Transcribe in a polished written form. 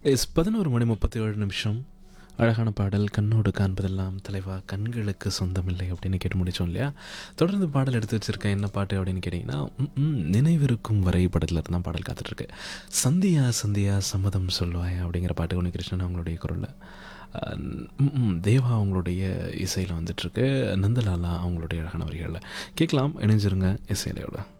11 மணி 37 நிமிஷம். அழகான பாடல் கண்ணோடு காண்பதெல்லாம் தலைவா கண்களுக்கு சொந்தமில்லை அப்படின்னு கேட்டு முடித்தோம் இல்லையா? தொடர்ந்து பாடல் எடுத்து வச்சுருக்கேன். என்ன பாட்டு அப்படின்னு கேட்டிங்கன்னா, நினைவிருக்கும் வரை படத்தில் இருந்து தான் பாடல் காத்துட்ருக்கு. சந்தியா சந்தியா சம்மதம் சொல்லுவாயா அப்படிங்கிற பாட்டு உன்னிகிருஷ்ணன் அவங்களுடைய குரலில், தேவா அவங்களுடைய இசையில் வந்துட்டுருக்கு, நந்தலாலா அவங்களுடைய அழகான வரிகளில் கேட்கலாம். இணைஞ்சிருங்க இசையிலையோட.